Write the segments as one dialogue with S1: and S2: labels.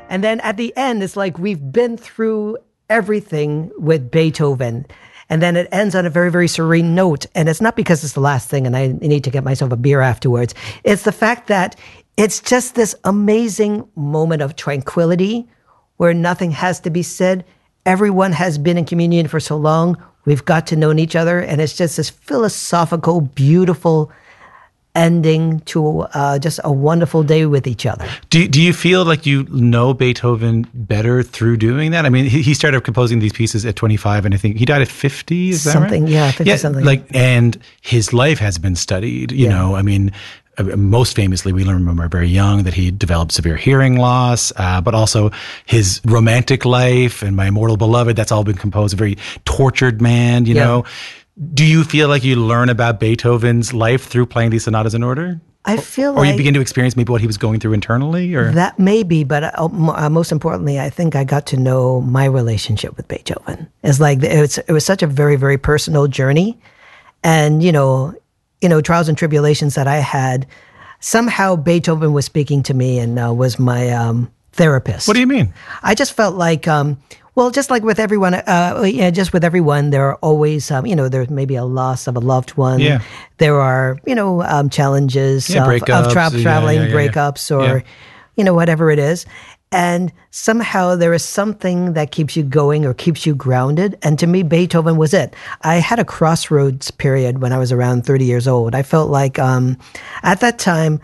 S1: And then at the end, it's like we've been through everything with Beethoven. And then it ends on a very, very serene note. And it's not because it's the last thing and I need to get myself a beer afterwards. It's the fact that it's just this amazing moment of tranquility where nothing has to be said. Everyone has been in communion for so long. We've got to know each other. And it's just this philosophical, beautiful ending to just a wonderful day with each other.
S2: Do you feel like you know Beethoven better through doing that? I mean, he started composing these pieces at 25, and I think he died at 50. Is that
S1: something,
S2: right?
S1: Yeah, 50 something.
S2: And his life has been studied. You know, I mean, most famously, we learn when we're very young that he developed severe hearing loss, but also his romantic life and My Immortal Beloved. That's all been composed. A very tortured man. You know. Do you feel like you learn about Beethoven's life through playing these sonatas in order?
S1: I feel
S2: or you begin to experience maybe what he was going through internally? Or
S1: that may be, but most importantly, I think I got to know my relationship with Beethoven. It's like it was such a very, very personal journey. And, you know, trials and tribulations that I had, somehow Beethoven was speaking to me and was my therapist.
S2: What do you mean?
S1: I just felt like... well, just like with everyone, just with everyone, there are always, there's maybe a loss of a loved one. Yeah. There are, challenges of traveling, breakups, or, whatever it is. And somehow there is something that keeps you going or keeps you grounded. And to me, Beethoven was it. I had a crossroads period when I was around 30 years old. I felt like at that time,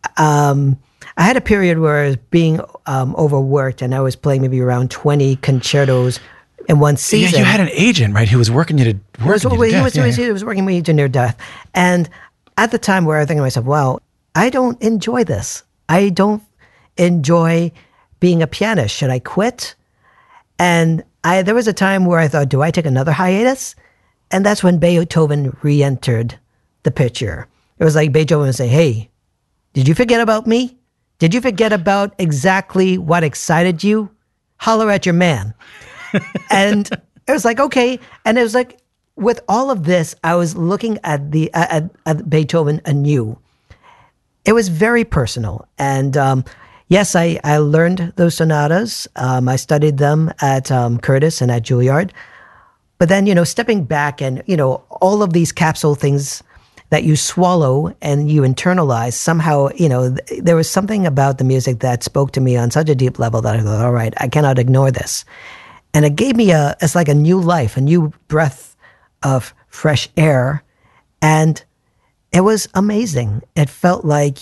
S1: I had a period where I was being overworked, and I was playing maybe around 20 concertos in one season.
S2: Yeah, you had an agent, right, who was working you to death.
S1: He was working me to near death. And at the time where I think to myself, wow, I don't enjoy this. I don't enjoy being a pianist. Should I quit? And there was a time where I thought, do I take another hiatus? And that's when Beethoven re-entered the picture. It was like Beethoven would say, hey, did you forget about me? Did you forget about exactly what excited you? Holler at your man. And it was like, okay. And it was like, with all of this, I was looking at at Beethoven anew. It was very personal. And yes, I learned those sonatas. I studied them at Curtis and at Juilliard. But then, stepping back and, all of these capsule things that you swallow and you internalize, somehow, there was something about the music that spoke to me on such a deep level that I thought, all right, I cannot ignore this. And it gave me it's like a new life, a new breath of fresh air. And it was amazing. It felt like,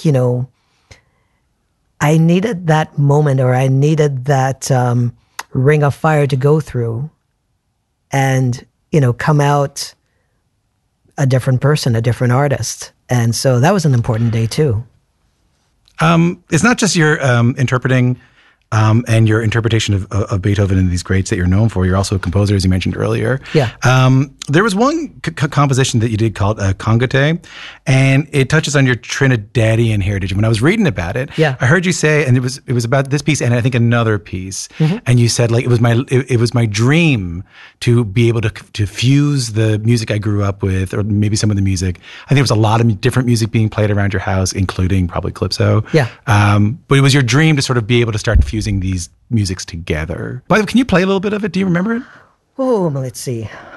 S1: I needed that moment, or I needed that ring of fire to go through and, come out a different person, a different artist. And so that was an important day too.
S2: It's not just your interpreting and your interpretation of Beethoven and these greats that you're known for. You're also a composer, as you mentioned earlier.
S1: Yeah.
S2: There was one composition that you did called Congate, and it touches on your Trinidadian heritage. When I was reading about it, I heard you say, and it was about this piece and I think another piece, and you said, like, it was my dream to be able to fuse the music I grew up with, or maybe some of the music. I think there was a lot of different music being played around your house, including probably Calypso.
S1: Yeah.
S2: But it was your dream to sort of be able to start fusing these musics together. By the way, can you play a little bit of it? Do you remember it?
S1: Oh, let's see.